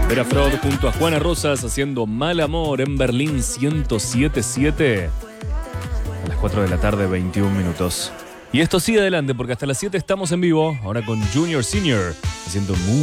Vera Frod junto a Juana Rosas haciendo Mal Amor en Berlín 107.7 a las 4 de la tarde, 21 minutos. Y esto sigue adelante porque hasta las 7 estamos en vivo, ahora con Junior Senior haciendo